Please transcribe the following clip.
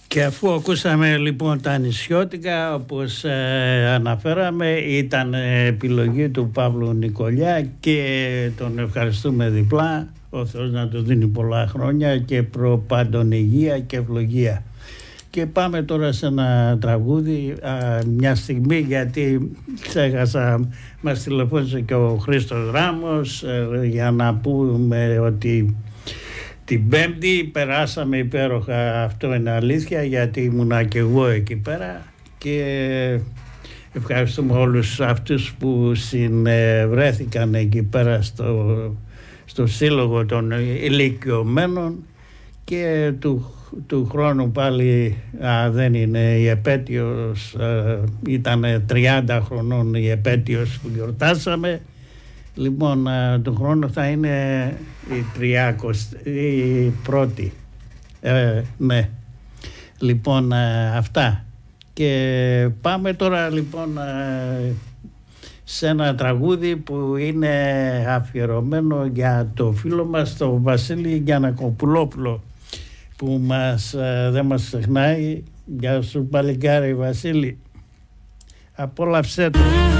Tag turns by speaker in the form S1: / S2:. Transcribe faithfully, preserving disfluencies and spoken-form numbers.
S1: Και αφού ακούσαμε λοιπόν τα νησιώτικα, όπως ε, αναφέραμε, ήταν επιλογή του Παύλου Νικολιά και τον ευχαριστούμε διπλά. Ο Θεός να του δίνει πολλά χρόνια και προπάντων υγεία και ευλογία. Και πάμε τώρα σε ένα τραγούδι α, μια στιγμή, γιατί ξέχασα, μας τηλεφώνησε και ο Χρήστος Ράμος ε, για να πούμε ότι την Πέμπτη περάσαμε υπέροχα, αυτό είναι αλήθεια, γιατί ήμουνα και εγώ εκεί πέρα, και ευχαριστούμε όλους αυτούς που συνευρέθηκαν εκεί πέρα στο, στο Σύλλογο των Ηλικιωμένων. Και του, του χρόνου πάλι α, δεν είναι η επέτειος, α, ήταν τριάντα χρονών η επέτειος που γιορτάσαμε. Λοιπόν, του χρόνου θα είναι η τριάκοστη, η πρώτη. Ε, ναι. Λοιπόν, αυτά. Και πάμε τώρα λοιπόν σε ένα τραγούδι που είναι αφιερωμένο για το φίλο μας, τον Βασίλη Γιαννακοπουλόπουλο, που μας, δεν μας ξεχνάει. Γεια σου παλικάρι Βασίλη. Απόλαυσέ το.